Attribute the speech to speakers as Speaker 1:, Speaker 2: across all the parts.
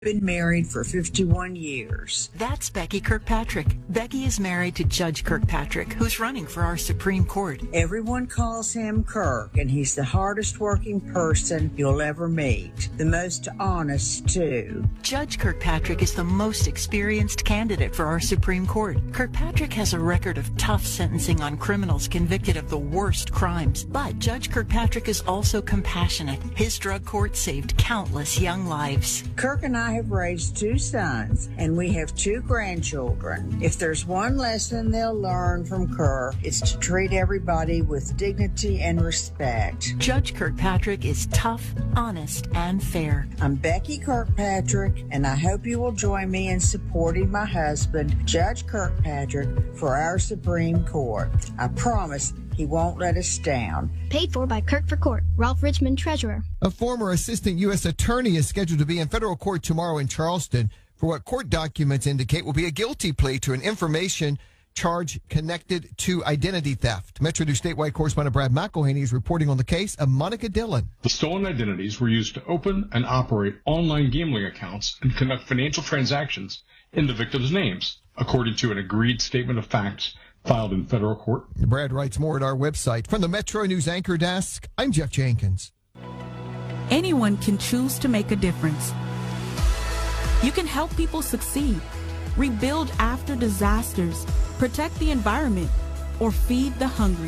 Speaker 1: Been married for 51 years.
Speaker 2: That's Becky Kirkpatrick. Becky is married to Judge Kirkpatrick, who's running for our Supreme Court.
Speaker 1: Everyone calls him Kirk, and he's the hardest working person you'll ever meet. The most honest, too.
Speaker 2: Judge Kirkpatrick is the most experienced candidate for our Supreme Court. Kirkpatrick has a record of tough sentencing on criminals convicted of the worst crimes. But Judge Kirkpatrick is also compassionate. His drug court saved countless young lives.
Speaker 1: Kirk and I have raised 2 sons, and we have 2 grandchildren. If there's one lesson they'll learn from Kirk, it's to treat everybody with dignity and respect.
Speaker 2: Judge Kirkpatrick is tough, honest, and fair.
Speaker 1: I'm Becky Kirkpatrick, and I hope you will join me in supporting my husband, Judge Kirkpatrick, for our Supreme Court. I promise he won't let us down.
Speaker 3: Paid for by Kirk for Court. Ralph Richmond, Treasurer.
Speaker 4: A former assistant U.S. attorney is scheduled to be in federal court tomorrow in Charleston for what court documents indicate will be a guilty plea to an information charge connected to identity theft. Metro News statewide correspondent Brad McElhaney is reporting on the case of Monica Dillon.
Speaker 5: The stolen identities were used to open and operate online gambling accounts and conduct financial transactions in the victims' names, according to an agreed statement of facts filed in federal court.
Speaker 4: Brad writes more at our website. From the Metro News Anchor Desk, I'm Jeff Jenkins.
Speaker 6: Anyone can choose to make a difference. You can help people succeed, rebuild after disasters, protect the environment, or feed the hungry.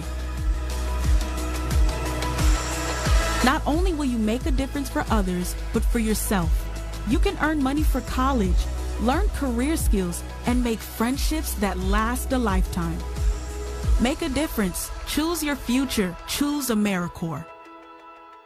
Speaker 6: Not only will you make a difference for others, but for yourself. You can earn money for college, learn career skills, and make friendships that last a lifetime. Make a difference. Choose your future. Choose AmeriCorps.